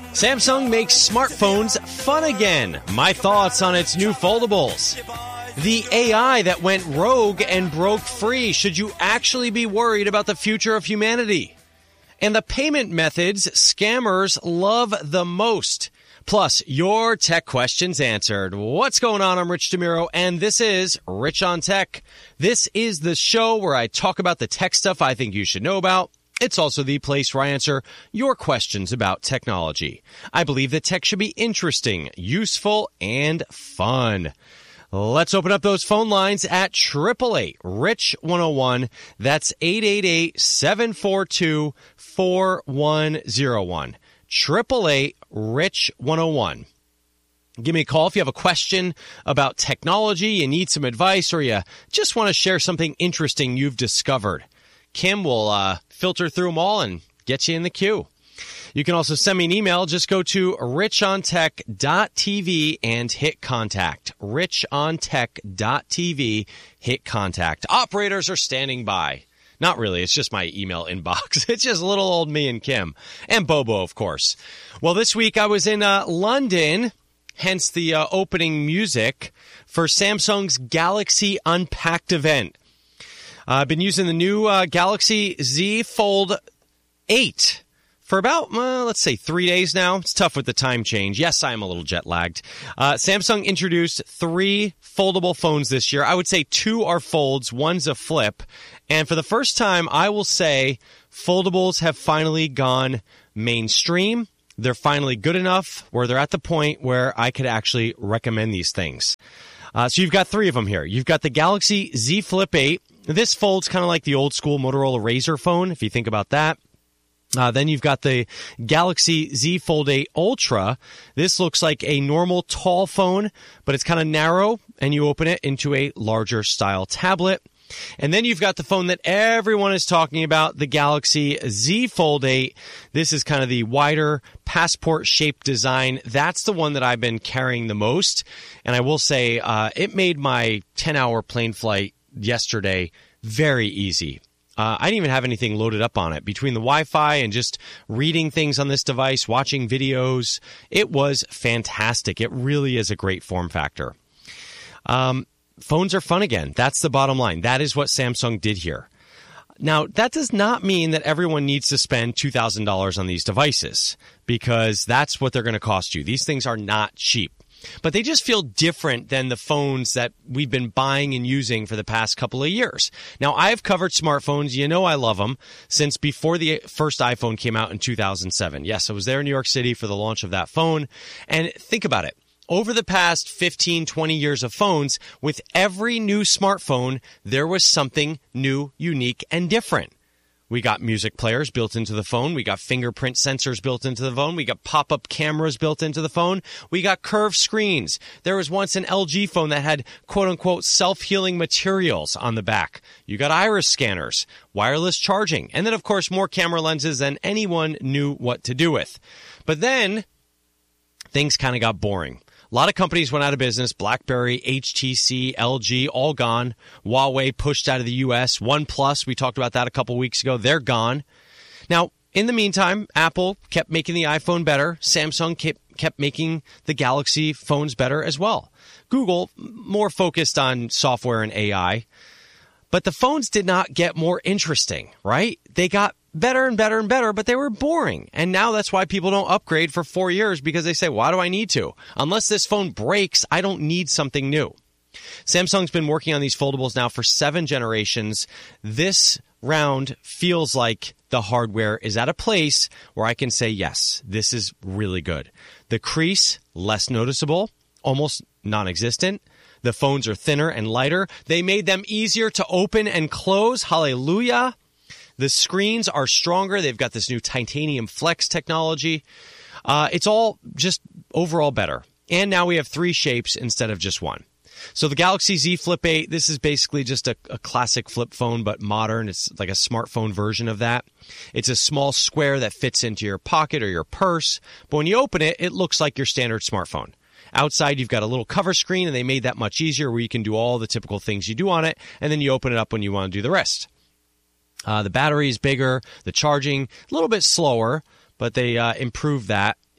Samsung makes smartphones fun again. My thoughts on its new foldables. The AI that went rogue and broke free. Should you actually be worried about the future of humanity? And the payment methods scammers love the most. Plus, your tech questions answered. What's going on? I'm Rich DeMuro, and this is Rich on Tech. This is the show where I talk about the tech stuff I think you should know about. It's also the place where I answer your questions about technology. I believe that tech should be interesting, useful, and fun. Let's open up those phone lines at 888-RICH-101. That's 888-742-4101. 888-RICH-101. Give me a call if you have a question about technology, you need some advice, or you just want to share something interesting you've discovered. Kim will filter through them all and get you in the queue. You can also send me an email. Just go to richontech.tv and hit contact. richontech.tv, hit contact. Operators are standing by. Not really. It's just my email inbox. It's just little old me and Kim. And Bobo, of course. Well, this week I was in London, hence the opening music, for Samsung's Galaxy Unpacked event. I've been using the new Galaxy Z Fold 8 for about, let's say, 3 days now. It's tough with the time change. Yes, I am a little jet lagged. Samsung introduced 3 foldable phones this year. I would say 2 are folds, one's a flip. And for the first time, I will say foldables have finally gone mainstream. They're finally good enough where they're at the point where I could actually recommend these things. So you've got 3 of them here. You've got the Galaxy Z Flip 8. This folds kind of like the old school Motorola Razr phone, if you think about that. Then you've got the Galaxy Z Fold 8 Ultra. This looks like a normal tall phone, but it's kind of narrow, and you open it into a larger style tablet. And then you've got the phone that everyone is talking about, the Galaxy Z Fold 8. This is kind of the wider passport-shaped design. That's the one that I've been carrying the most. And I will say it made my 10-hour plane flight yesterday very easy. I didn't even have anything loaded up on it. Between the Wi-Fi and just reading things on this device, watching videos, it was fantastic. It really is a great form factor. Phones are fun again. That's the bottom line. That is what Samsung did here. Now, that does not mean that everyone needs to spend $2,000 on these devices, because that's what they're going to cost you. These things are not cheap. But they just feel different than the phones that we've been buying and using for the past couple of years. Now, I've covered smartphones. You know I love them since before the first iPhone came out in 2007. Yes, I was there in New York City for the launch of that phone. And think about it. Over the past 15, 20 years of phones, with every new smartphone, there was something new, unique, and different. We got music players built into the phone. We got fingerprint sensors built into the phone. We got pop-up cameras built into the phone. We got curved screens. There was once an LG phone that had quote-unquote self-healing materials on the back. You got iris scanners, wireless charging, and then, of course, more camera lenses than anyone knew what to do with. But then things kind of got boring. A lot of companies went out of business. BlackBerry, HTC, LG, all gone. Huawei pushed out of the U.S. OnePlus, we talked about that a couple weeks ago. They're gone. Now, in the meantime, Apple kept making the iPhone better. Samsung kept making the Galaxy phones better as well. Google, more focused on software and AI. But the phones did not get more interesting, right? They got better and better and better, but they were boring. And now that's why people don't upgrade for 4 years, because they say, why do I need to? Unless this phone breaks, I don't need something new. Samsung's been working on these foldables now for 7 generations. This round feels like the hardware is at a place where I can say, yes, this is really good. The crease, less noticeable, almost non-existent. The phones are thinner and lighter. They made them easier to open and close. Hallelujah. The screens are stronger. They've got this new titanium flex technology. It's all just overall better. And now we have 3 shapes instead of just 1. So the Galaxy Z Flip 8, this is basically just a classic flip phone, but modern. It's like a smartphone version of that. It's a small square that fits into your pocket or your purse. But when you open it, it looks like your standard smartphone. Outside, you've got a little cover screen, and they made that much easier where you can do all the typical things you do on it, and then you open it up when you want to do the rest. The battery is bigger, the charging a little bit slower, but they improved that.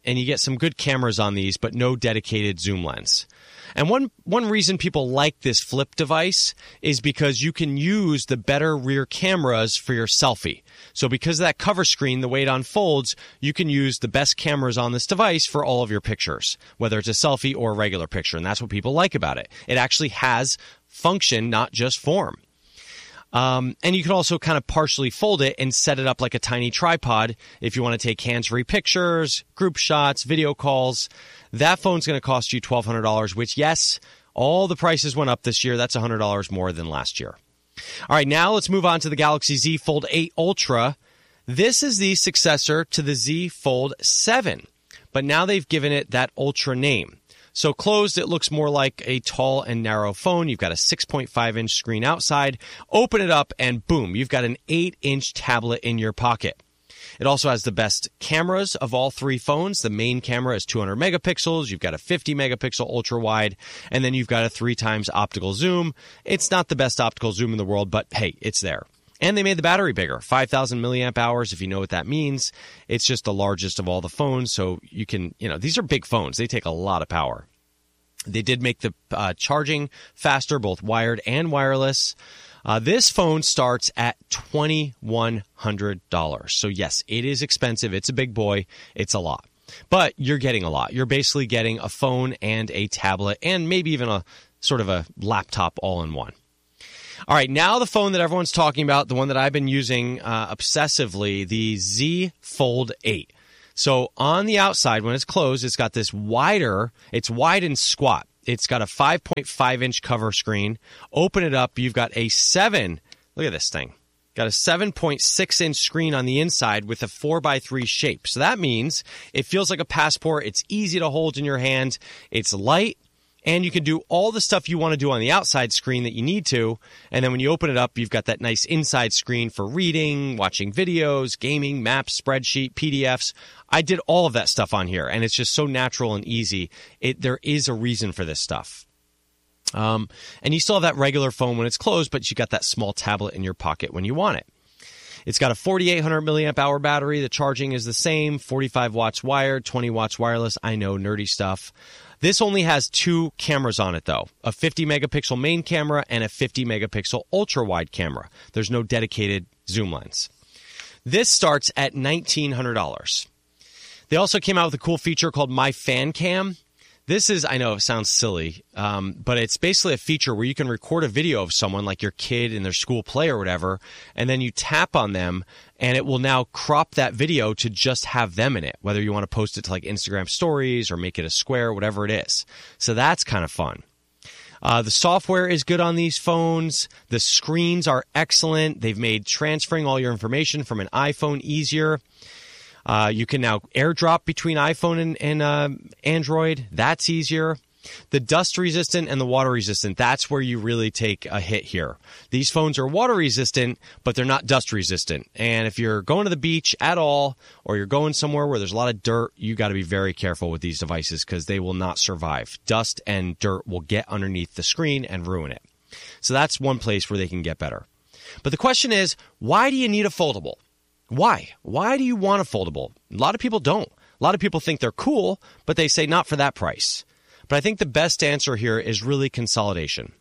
and you get some good cameras on these, but no dedicated zoom lens. And one reason people like this flip device is because you can use the better rear cameras for your selfie. So because of that cover screen, the way it unfolds, you can use the best cameras on this device for all of your pictures, whether it's a selfie or a regular picture. And that's what people like about it. It actually has function, not just form. And you can also kind of partially fold it and set it up like a tiny tripod if you want to take hands-free pictures, group shots, video calls. That phone's going to cost you $1,200, which, yes, all the prices went up this year. That's $100 more than last year. All right, now let's move on to the Galaxy Z Fold 8 Ultra. This is the successor to the Z Fold 7, but now they've given it that Ultra name. So closed, it looks more like a tall and narrow phone. You've got a 6.5-inch screen outside. Open it up, and boom, you've got an 8-inch tablet in your pocket. It also has the best cameras of all three phones. The main camera is 200 megapixels. You've got a 50 megapixel ultra wide, and then you've got a 3 times optical zoom. It's not the best optical zoom in the world, but hey, it's there. And they made the battery bigger, 5,000 milliamp hours, if you know what that means. It's just the largest of all the phones, so you can, these are big phones. They take a lot of power. They did make the charging faster, both wired and wireless. This phone starts at $2,100. So yes, it is expensive. It's a big boy. It's a lot. But you're getting a lot. You're basically getting a phone and a tablet and maybe even a sort of a laptop all in one. All right, now the phone that everyone's talking about, the one that I've been using obsessively, the Z Fold 8. So on the outside, when it's closed, it's got this wider, it's wide and squat. It's got a 5.5-inch cover screen. Open it up, you've got a look at this thing. Got a 7.6-inch screen on the inside with a 4x3 shape. So that means it feels like a passport. It's easy to hold in your hand. It's light. And you can do all the stuff you want to do on the outside screen that you need to. And then when you open it up, you've got that nice inside screen for reading, watching videos, gaming, maps, spreadsheet, PDFs. I did all of that stuff on here, and it's just so natural and easy. There is a reason for this stuff. And you still have that regular phone when it's closed, but you got that small tablet in your pocket when you want it. It's got a 4,800 milliamp hour battery. The charging is the same, 45 watts wired, 20 watts wireless. I know, nerdy stuff. This only has 2 cameras on it, though, a 50 megapixel main camera and a 50 megapixel ultra wide camera. There's no dedicated zoom lens. This starts at $1,900. They also came out with a cool feature called My Fan Cam. This is, I know it sounds silly, but it's basically a feature where you can record a video of someone, like your kid in their school play or whatever, and then you tap on them, and it will now crop that video to just have them in it, whether you want to post it to like Instagram stories or make it a square, whatever it is. So that's kind of fun. The software is good on these phones. The screens are excellent. They've made transferring all your information from an iPhone easier. You can now airdrop between iPhone and Android. That's easier. The dust resistant and the water resistant, that's where you really take a hit here. These phones are water resistant, but they're not dust resistant. And if you're going to the beach at all, or you're going somewhere where there's a lot of dirt, you got to be very careful with these devices because they will not survive. Dust and dirt will get underneath the screen and ruin it. So that's one place where they can get better. But the question is, why do you need a foldable? Why? Why do you want a foldable? A lot of people don't. A lot of people think they're cool, but they say not for that price. But I think the best answer here is really consolidation.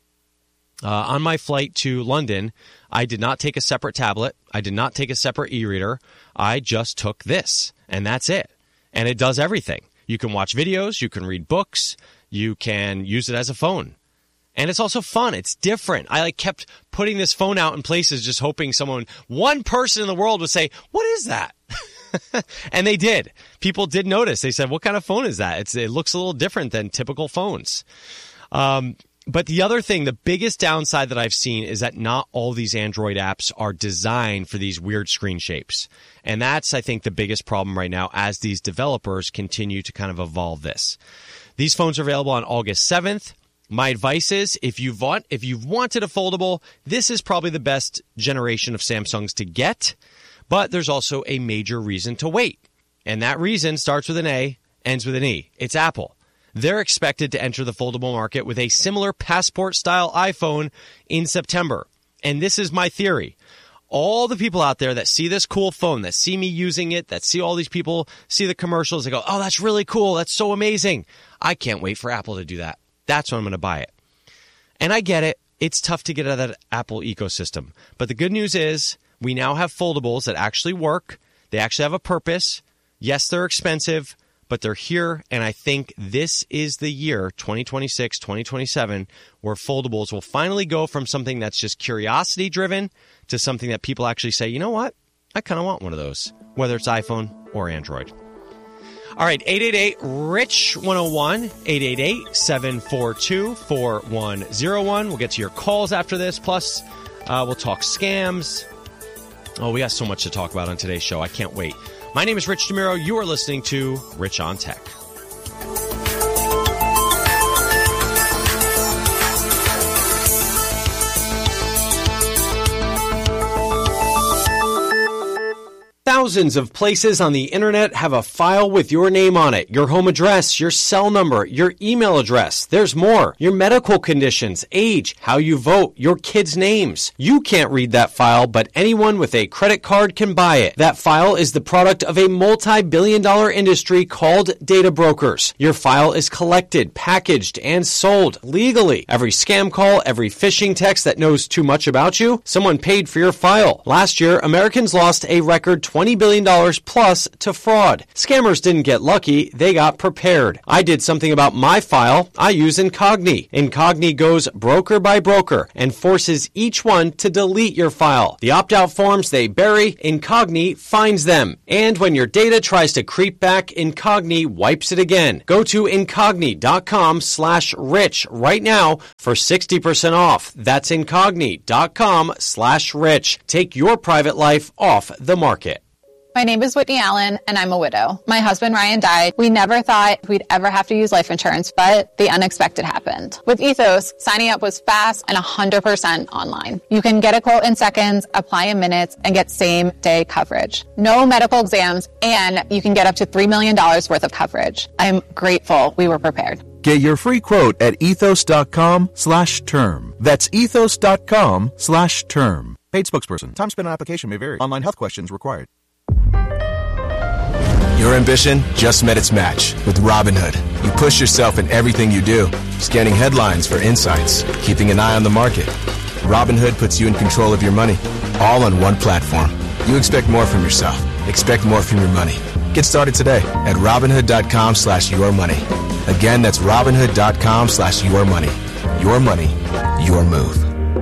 On my flight to London, I did not take a separate tablet. I did not take a separate e-reader. I just took this, and that's it. And it does everything. You can watch videos. You can read books. You can use it as a phone. And it's also fun. It's different. I kept putting this phone out in places just hoping one person in the world would say, "What is that?" And they did. People did notice. They said, "What kind of phone is that?" It looks a little different than typical phones. But the other thing, the biggest downside that I've seen is that not all these Android apps are designed for these weird screen shapes. And that's, I think, the biggest problem right now as these developers continue to kind of evolve this. These phones are available on August 7th. My advice is, if you've wanted a foldable, this is probably the best generation of Samsungs to get. But there's also a major reason to wait. And that reason starts with an A, ends with an E. It's Apple. They're expected to enter the foldable market with a similar passport-style iPhone in September. And this is my theory. all the people out there that see this cool phone, that see me using it, that see all these people, see the commercials, they go, oh, that's really cool. That's so amazing. I can't wait for Apple to do that. That's when I'm going to buy it. And I get it. It's tough to get out of that Apple ecosystem. But the good news is we now have foldables that actually work. They actually have a purpose. Yes, they're expensive, but they're here. And I think this is the year, 2026, 2027, where foldables will finally go from something that's just curiosity driven to something that people actually say, you know what? I kind of want one of those, whether it's iPhone or Android. All right, 888-RICH-101, 888-742-4101. We'll get to your calls after this. Plus, we'll talk scams. Oh, we got so much to talk about on today's show. I can't wait. My name is Rich DeMuro. You are listening to Rich on Tech. Thousands of places on the internet have a file with your name on it, your home address, your cell number, your email address. There's more. Your medical conditions, age, how you vote, your kids' names. You can't read that file, but anyone with a credit card can buy it. That file is the product of a multi-billion-dollar industry called data brokers. Your file is collected, packaged, and sold legally. Every scam call, every phishing text that knows too much about you, someone paid for your file. Last year, Americans lost a record $20 billion plus to fraud. Scammers didn't get lucky, they got prepared. I did something about my file. I use Incogni. Incogni goes broker by broker and forces each one to delete your file. The opt-out forms they bury, Incogni finds them. And when your data tries to creep back, Incogni wipes it again. Go to Incogni.com/rich right now for 60% off. That's Incogni.com/rich. Take your private life off the market. My name is Whitney Allen, and I'm a widow. My husband, Ryan, died. We never thought we'd ever have to use life insurance, but the unexpected happened. With Ethos, signing up was fast and 100% online. You can get a quote in seconds, apply in minutes, and get same-day coverage. No medical exams, and you can get up to $3 million worth of coverage. I'm grateful we were prepared. Get your free quote at ethos.com/term. That's ethos.com/term. Paid spokesperson. Time spent on application may vary. Online health questions required. Your ambition just met its match with Robinhood. You push yourself in everything you do, scanning headlines for insights, keeping an eye on the market. Robinhood puts you in control of your money, all on one platform. You expect more from yourself. Expect more from your money. Get started today at Robinhood.com/yourmoney. Again, that's Robinhood.com/yourmoney. Your money, your move.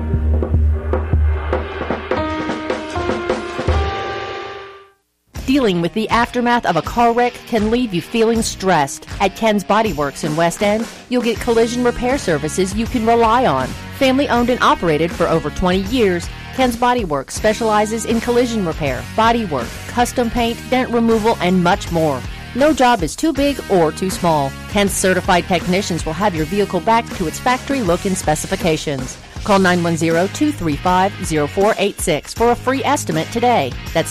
Dealing with the aftermath of a car wreck can leave you feeling stressed. At Ken's Body Works in West End, you'll get collision repair services you can rely on. Family owned and operated for over 20 years, Ken's Body Works specializes in collision repair, body work, custom paint, dent removal, and much more. No job is too big or too small. Ken's certified technicians will have your vehicle back to its factory look and specifications. Call 910-235-0486 for a free estimate today. That's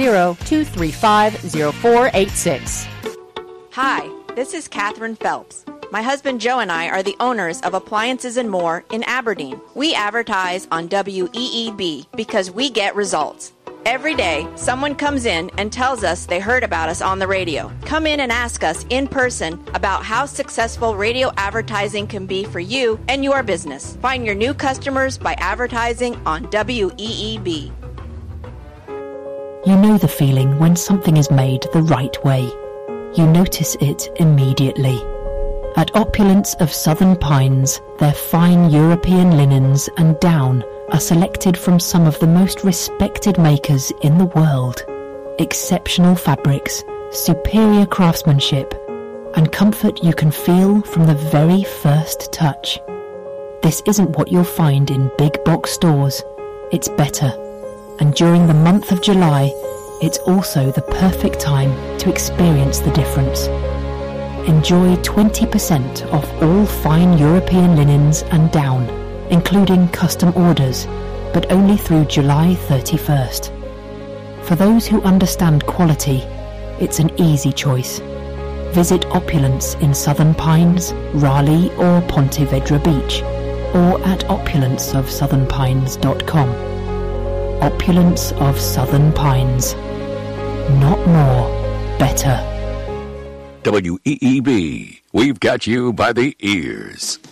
910-235-0486. Hi, this is Catherine Phelps. My husband Joe and I are the owners of Appliances and More in Aberdeen. We advertise on WEEB because we get results. Every day, someone comes in and tells us they heard about us on the radio. Come in and ask us in person about how successful radio advertising can be for you and your business. Find your new customers by advertising on WEEB. You know the feeling when something is made the right way. You notice it immediately. At Opulence of Southern Pines, their fine European linens and down are selected from some of the most respected makers in the world. Exceptional fabrics, superior craftsmanship, and comfort you can feel from the very first touch. This isn't what you'll find in big box stores. It's better. And during the month of July, it's also the perfect time to experience the difference. Enjoy 20% off all fine European linens and down, including custom orders, but only through July 31st. For those who understand quality, it's an easy choice. Visit Opulence in Southern Pines, Raleigh or Ponte Vedra Beach, or at opulenceofsouthernpines.com. Opulence of Southern Pines. Not more, better. WEEB, we've got you by the ears.